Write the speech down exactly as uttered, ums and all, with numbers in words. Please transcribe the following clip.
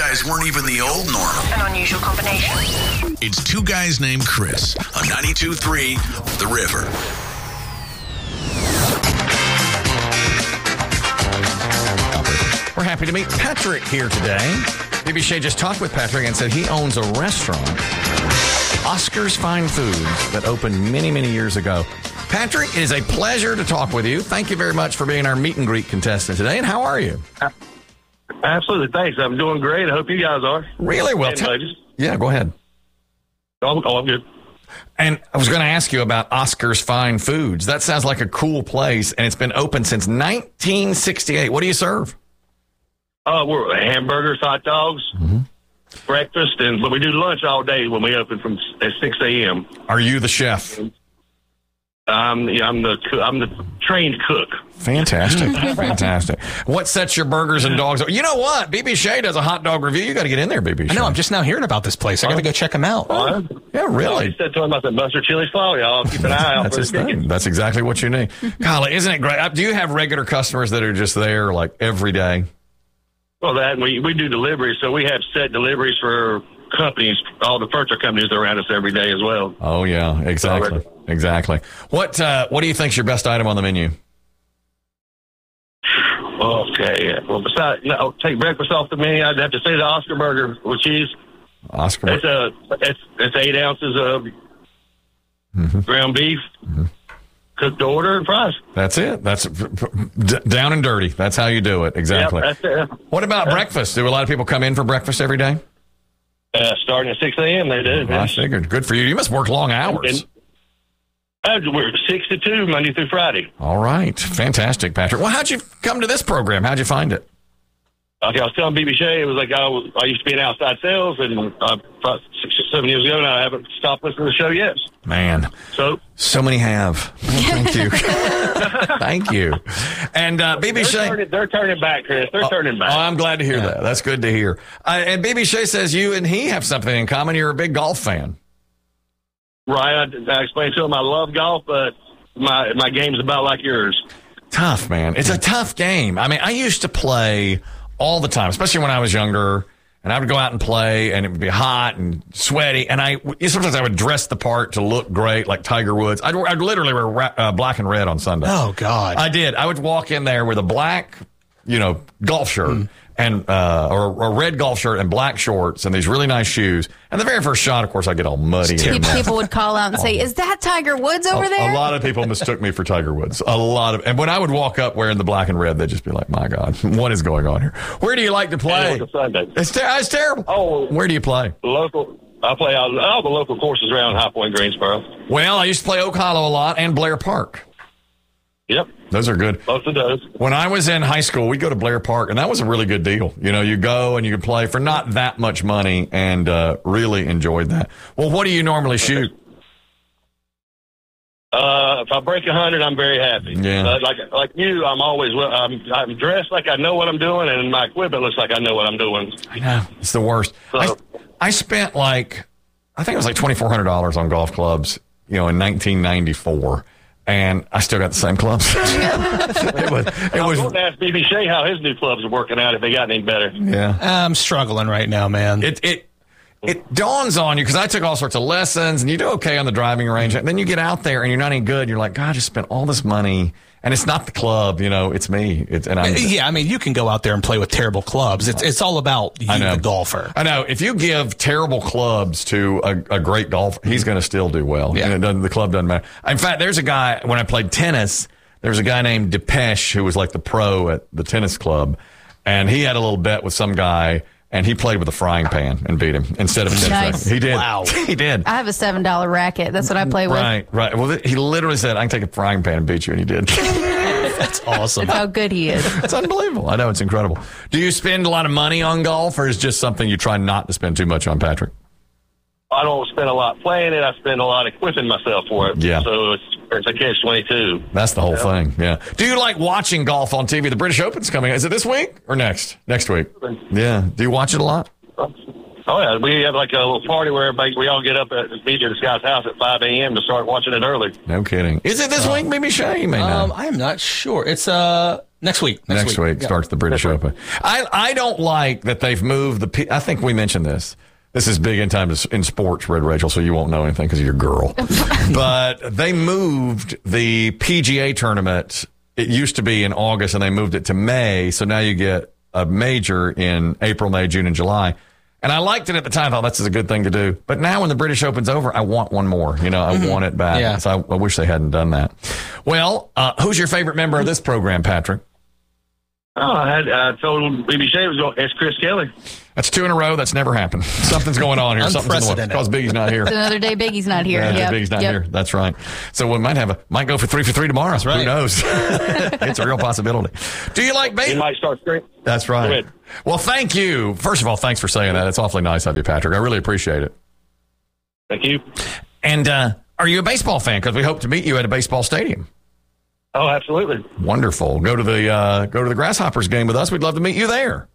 guys weren't even the old normal. An unusual combination. It's two guys named Chris on ninety-two point three The River. We're happy to meet Patrick here today. B B Shea just talked with Patrick and said he owns a restaurant, Oscar's Fine Foods, that opened many, many years ago. Patrick, it is a pleasure to talk with you. Thank you very much for being our meet and greet contestant today. And how are you? Absolutely. Thanks. I'm doing great. I hope you guys are. Really well. And, T- uh, just, yeah, go ahead. oh, oh, I'm good. And I was going to ask you about Oscar's Fine Foods. That sounds like a cool place, and it's been open since nineteen sixty-eight. What do you serve? Uh, we're hamburgers, hot dogs, mm-hmm. breakfast, and but we do lunch all day when we open from at six a.m. Are you the chef? Um, yeah, I'm the I'm the trained cook. Fantastic, fantastic. What sets your burgers and dogs? You know what? B B Shea does a hot dog review. You got to get in there, B B Shea. I know. I'm just now hearing about this place. I got to go check them out. Uh, yeah, really. He said to him about the mustard chili slaw. Y'all keep an eye out That's for his the chicken. thing. That's exactly what you need. Kyle, isn't it great? Do you have regular customers that are just there like every day? Well, that we we do deliveries, so we have set deliveries for companies, all the furniture companies around us every day as well. Oh yeah, exactly, exactly. What uh, what do you think's your best item on the menu? Okay, well, besides, no, take breakfast off the menu. I'd have to say the Oscar burger with cheese. Oscar, it's a it's it's eight ounces of mm-hmm. ground beef. Mm-hmm. Cooked to order and fries. That's it. That's d- down and dirty. That's how you do it. Exactly. Yep, that's it. What about yeah. breakfast? Do a lot of people come in for breakfast every day? Uh, starting at six a.m. they do. Oh, I figured. Good for you. You must work long hours. And, uh, we're six to two, Monday through Friday. All right. Fantastic, Patrick. Well, how'd you come to this program? How'd you find it? Okay, I was telling B B Shea, it was like I, was, I used to be in outside sales, and uh, about six or seven years ago, and I haven't stopped listening to the show yet. Man. So so many have. Thank you. Thank you. And uh, B B they're Shea. Turning, they're turning back, Chris. They're oh, turning back. Oh, I'm glad to hear yeah. that. That's good to hear. Uh, and B B Shea says you and he have something in common. You're a big golf fan. Right. I, I explained to him I love golf, but my my game's about like yours. Tough, man. It's a tough game. I mean, I used to play all the time, especially when I was younger, and I would go out and play, and it would be hot and sweaty, and I sometimes I would dress the part to look great, like Tiger Woods. I'd, I'd literally wear ra- uh, black and red on Sunday. Oh, God. I did. I would walk in there with a black, you know, golf shirt, mm. and uh, or a red golf shirt and black shorts and these really nice shoes. And the very first shot, of course, I get all muddy. People, people would call out and say, "Is that Tiger Woods over a, there?" A lot of people mistook me for Tiger Woods. A lot of, and when I would walk up wearing the black and red, they'd just be like, "My God, what is going on here? Where do you like to play?" It's Sunday. It's, ter- it's terrible. Oh, where do you play? Local. I play all, all the local courses around High Point, Greensboro. Well, I used to play Oak Hollow a lot and Blair Park. Yep. Those are good. Both of those. When I was in high school, we'd go to Blair Park, and that was a really good deal. You know, you go and you could play for not that much money, and uh, really enjoyed that. Well, what do you normally shoot? Uh, if I break a hundred, I'm very happy. Yeah. Uh, like like you, I'm always I'm, I'm dressed like I know what I'm doing, and my equipment looks like I know what I'm doing. I know, it's the worst. So, I, I spent like I think it was like twenty-four hundred dollars on golf clubs, you know, in nineteen ninety-four. And I still got the same clubs. it was. It I was was. going to ask B B Shea how his new clubs are working out. If they got any better. Yeah, I'm struggling right now, man. It it it dawns on you because I took all sorts of lessons, and you do okay on the driving range. And then you get out there and you're not any good. You're like, God, I just spent all this money, and it's not the club. You know, it's me. It's and I'm. Yeah, I mean, you can go out there and play with terrible clubs. It's it's all about you, the golfer. I know. If you give terrible clubs to a, a great golfer, he's going to still do well. Yeah. And it doesn't, the club doesn't matter. In fact, there's a guy, when I played tennis, there's a guy named Depeche who was like the pro at the tennis club. And he had a little bet with some guy, and he played with a frying pan and beat him instead of a tennis Nice. racket. He did. Wow. He did. I have a seven dollar racket. That's what I play with. Right, right. Well, he literally said, I can take a frying pan and beat you, and he did. That's awesome. That's how good he is. It's unbelievable. I know, it's incredible. Do you spend a lot of money on golf, or is it just something you try not to spend too much on, Patrick? I don't spend a lot playing it. I spend a lot equipping myself for it. Yeah. So it's, it's a catch twenty-two. That's the whole Yeah. thing. Yeah. Do you like watching golf on T V? The British Open's coming. Is it this week or next? Next week. Yeah. Do you watch it a lot? Oh, yeah. We have like a little party where everybody, we all get up at meet at this guy's house at five a.m. to start watching it early. No kidding. Is it this Uh, week? Maybe Shay may know. Um, I am not sure. It's uh Next week. Next, Next week, week. starts the British Open. I, I don't like that they've moved the. P- I think we mentioned this. This is big in time in sports, Red Rachel, so you won't know anything because you're a girl. But they moved the P G A tournament. It used to be in August, and they moved it to May. So now you get a major in April, May, June, and July. And I liked it at the time. I thought this is a good thing to do. But now when the British Open's over, I want one more. You know, I mm-hmm. want it back. Yeah. So I, I wish they hadn't done that. Well, uh, who's your favorite member of this program, Patrick? Oh, I had uh, told B B Shea it was going, it's Chris Kelly. That's two in a row. That's never happened. Something's going on here. Something's in the way. Because Biggie's not here. It's another day Biggie's not here. Yeah, yep. Biggie's not yep. here. That's right. So we might have a might go for three for three tomorrow. That's right. Who knows? It's a real possibility. Do you like He baseball? might start screaming. That's right. Well, thank you. First of all, thanks for saying that. It's awfully nice of you, Patrick. I really appreciate it. Thank you. And uh, are you a baseball fan? Because we hope to meet you at a baseball stadium. Oh, absolutely. Wonderful. Go to the uh, go to the Grasshoppers game with us. We'd love to meet you there.